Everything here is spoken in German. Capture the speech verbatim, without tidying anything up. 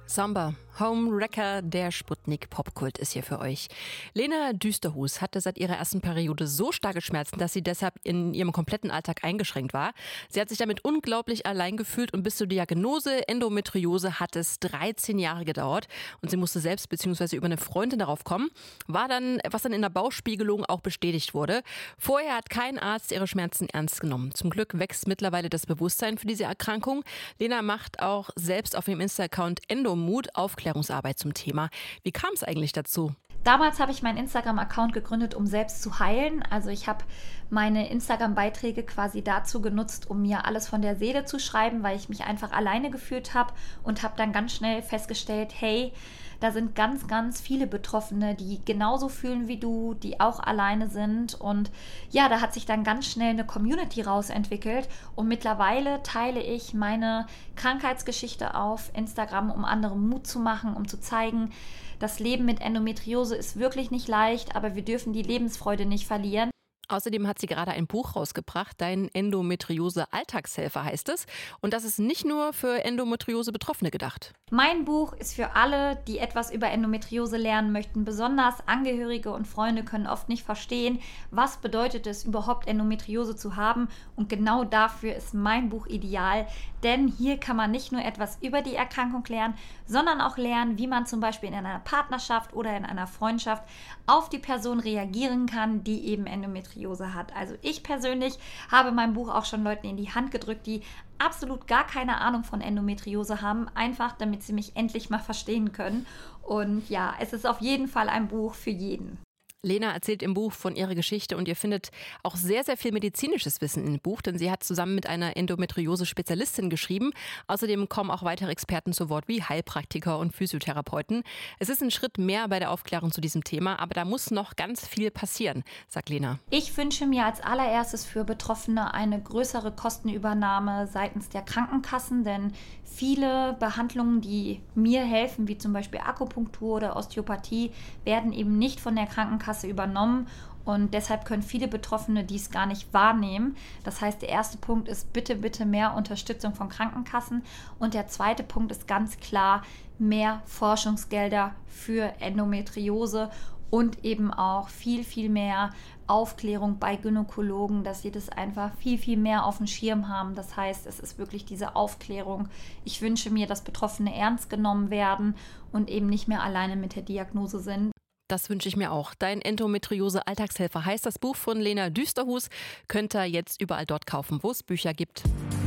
Samba, Homewrecker, der Sputnik-Popkult ist hier für euch. Lena Düsterhus hatte seit ihrer ersten Periode so starke Schmerzen, dass sie deshalb in ihrem kompletten Alltag eingeschränkt war. Sie hat sich damit unglaublich allein gefühlt und bis zur Diagnose Endometriose hat es dreizehn Jahre gedauert und sie musste selbst bzw. über eine Freundin darauf kommen, war dann, was dann in der Bauchspiegelung auch bestätigt wurde. Vorher hat kein Arzt ihre Schmerzen ernst genommen. Zum Glück wächst mittlerweile das Bewusstsein für diese Erkrankung. Lena macht auch selbst auf ihrem Insta-Account Endomut Aufklärungsarbeit zum Thema. Wie kam es eigentlich dazu? Damals habe ich meinen Instagram-Account gegründet, um selbst zu heilen. Also ich habe meine Instagram-Beiträge quasi dazu genutzt, um mir alles von der Seele zu schreiben, weil ich mich einfach alleine gefühlt habe und habe dann ganz schnell festgestellt, hey, da sind ganz, ganz viele Betroffene, die genauso fühlen wie du, die auch alleine sind. Und ja, da hat sich dann ganz schnell eine Community rausentwickelt. Und mittlerweile teile ich meine Krankheitsgeschichte auf Instagram, um anderen Mut zu machen, um zu zeigen, das Leben mit Endometriose ist wirklich nicht leicht, aber wir dürfen die Lebensfreude nicht verlieren. Außerdem hat sie gerade ein Buch rausgebracht, Dein Endometriose-Alltagshelfer heißt es. Und das ist nicht nur für Endometriose-Betroffene gedacht. Mein Buch ist für alle, die etwas über Endometriose lernen möchten. Besonders Angehörige und Freunde können oft nicht verstehen, was bedeutet es überhaupt, Endometriose zu haben. Und genau dafür ist mein Buch ideal. Denn hier kann man nicht nur etwas über die Erkrankung lernen, sondern auch lernen, wie man zum Beispiel in einer Partnerschaft oder in einer Freundschaft auf die Person reagieren kann, die eben Endometriose hat. Also ich persönlich habe mein Buch auch schon Leuten in die Hand gedrückt, die absolut gar keine Ahnung von Endometriose haben, einfach damit sie mich endlich mal verstehen können. Und ja, es ist auf jeden Fall ein Buch für jeden. Lena erzählt im Buch von ihrer Geschichte und ihr findet auch sehr, sehr viel medizinisches Wissen im Buch, denn sie hat zusammen mit einer Endometriose-Spezialistin geschrieben. Außerdem kommen auch weitere Experten zu Wort wie Heilpraktiker und Physiotherapeuten. Es ist ein Schritt mehr bei der Aufklärung zu diesem Thema, aber da muss noch ganz viel passieren, sagt Lena. Ich wünsche mir als allererstes für Betroffene eine größere Kostenübernahme seitens der Krankenkassen, denn viele Behandlungen, die mir helfen, wie zum Beispiel Akupunktur oder Osteopathie, werden eben nicht von der Krankenkasse übernommen und deshalb können viele Betroffene dies gar nicht wahrnehmen. Das heißt, der erste Punkt ist bitte, bitte mehr Unterstützung von Krankenkassen und der zweite Punkt ist ganz klar mehr Forschungsgelder für Endometriose und eben auch viel, viel mehr Aufklärung bei Gynäkologen, dass sie das einfach viel, viel mehr auf dem Schirm haben. Das heißt, es ist wirklich diese Aufklärung. Ich wünsche mir, dass Betroffene ernst genommen werden und eben nicht mehr alleine mit der Diagnose sind. Das wünsche ich mir auch. Dein Endometriose-Alltagshelfer heißt das Buch von Lena Düsterhus. Könnt ihr jetzt überall dort kaufen, wo es Bücher gibt.